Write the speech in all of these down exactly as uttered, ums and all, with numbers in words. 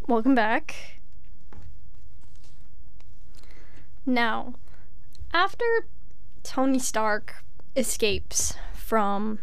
Welcome back. Now, after Tony Stark escapes from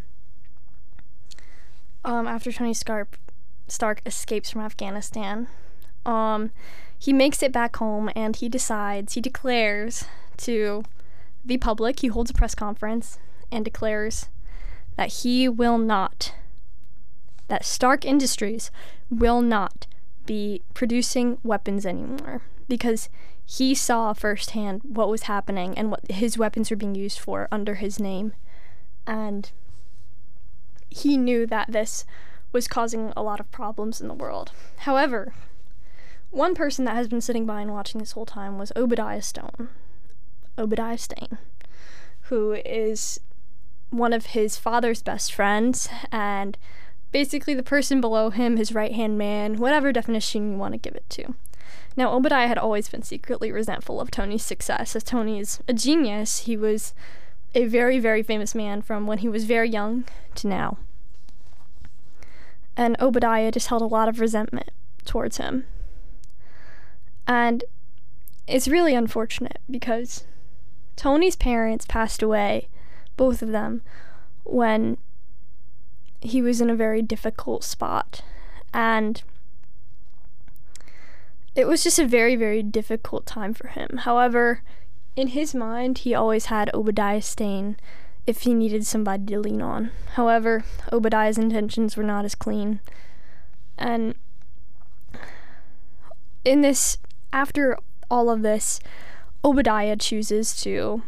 um after Tony Stark Stark escapes from Afghanistan, um he makes it back home and he decides, he declares to the public, he holds a press conference and declares that he will not, that Stark Industries will not be producing weapons anymore, because he saw firsthand what was happening and what his weapons were being used for under his name, and he knew that this was causing a lot of problems in the world. However, one person that has been sitting by and watching this whole time was Obadiah Stone. Obadiah Stane, who is one of his father's best friends, and basically the person below him, his right-hand man, whatever definition you want to give it to. Now, Obadiah had always been secretly resentful of Tony's success, as Tony is a genius. He was a very, very famous man from when he was very young to now. And Obadiah just held a lot of resentment towards him. And it's really unfortunate because Tony's parents passed away, both of them, when he was in a very difficult spot, and it was just a very, very difficult time for him. However, in his mind, he always had Obadiah Stane if he needed somebody to lean on. However, Obadiah's intentions were not as clean, and in this, after all of this, Obadiah chooses to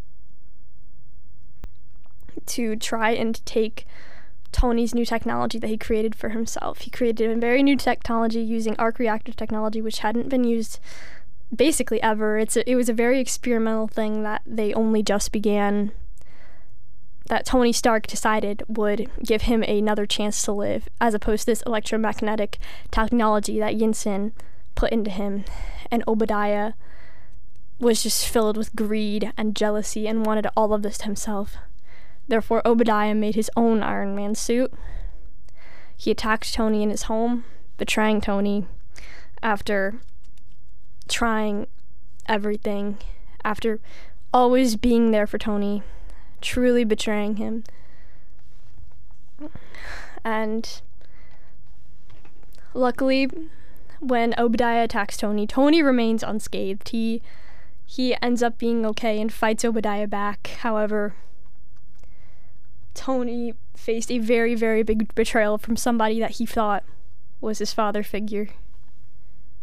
to try and take Tony's new technology that he created for himself. He created a very new technology using arc reactor technology, which hadn't been used basically ever. It's a, it was a very experimental thing that they only just began, that Tony Stark decided would give him another chance to live, as opposed to this electromagnetic technology that Yinsen put into him. And Obadiah was just filled with greed and jealousy and wanted all of this to himself. Therefore, Obadiah made his own Iron Man suit. He attacked Tony in his home, betraying Tony after trying everything, after always being there for Tony, truly betraying him. And luckily, when Obadiah attacks Tony, Tony remains unscathed. He, he ends up being okay and fights Obadiah back. However, Tony faced a very, very big betrayal from somebody that he thought was his father figure.